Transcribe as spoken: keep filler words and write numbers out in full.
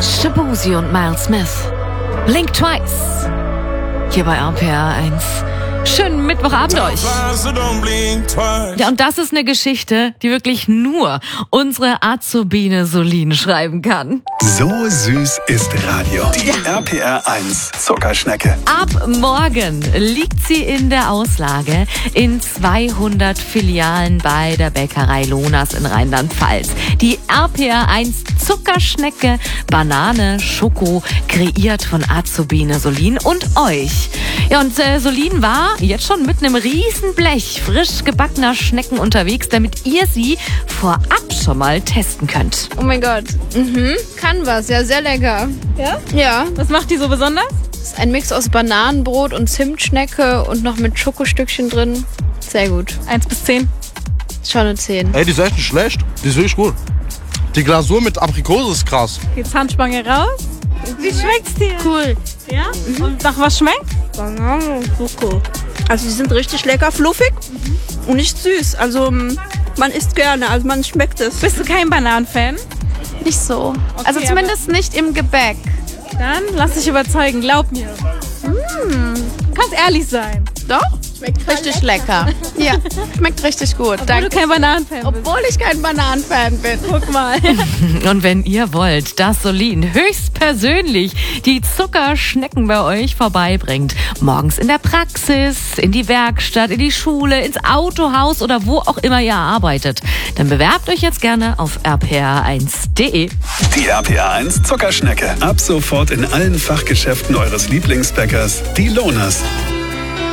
Shaboozey und Miles Smith. Blink Twice. Hier bei R P R eins. Schönen Mittwochabend euch. Ja, und das ist eine Geschichte, die wirklich nur unsere Azubine Solin schreiben kann. So süß ist Radio. Die ja. R P R eins Zuckerschnecke. Ab morgen liegt sie in der Auslage in zweihundert Filialen bei der Bäckerei Lonas in Rheinland-Pfalz. Die R P R eins Zuckerschnecke, Banane, Schoko, kreiert von Azubine Solin und euch. Ja, und äh, Solin war jetzt schon mit einem riesen Blech frisch gebackener Schnecken unterwegs, damit ihr sie vorab schon mal testen könnt. Oh mein Gott. Mhm. Kann was. Ja, sehr lecker. Ja? Ja. Was macht die so besonders? Das ist ein Mix aus Bananenbrot und Zimtschnecke und noch mit Schokostückchen drin. Sehr gut. Eins bis zehn. Schon eine zehn. Ey, die ist echt nicht schlecht. Die ist wirklich gut. Die Glasur mit Aprikose ist krass. Geht's Handspange raus? Wie schmeckt's dir? Cool. Ja? Mhm. Und nach was schmeckt? Banane, Schoko. Also die sind richtig lecker, fluffig mhm. und nicht süß. Also man isst gerne, also man schmeckt es. Bist du kein Bananenfan? Nicht so. Okay, also zumindest nicht im Gebäck. Dann lass dich überzeugen, glaub mir. Mm. Kannst ehrlich sein. Doch? Schmeckt richtig lecker. Ja, schmeckt richtig gut. Obwohl Danke. du kein Bananenfan bist. Obwohl ich kein Bananenfan bin. Guck mal. Und wenn ihr wollt, dass Solin höchstpersönlich die Zuckerschnecken bei euch vorbeibringt, morgens in der Praxis, in die Werkstatt, in die Schule, ins Autohaus oder wo auch immer ihr arbeitet, dann bewerbt euch jetzt gerne auf r p r eins punkt d e. Die R P R eins Zuckerschnecke. Ab sofort in allen Fachgeschäften eures Lieblingsbäckers, die Lonas.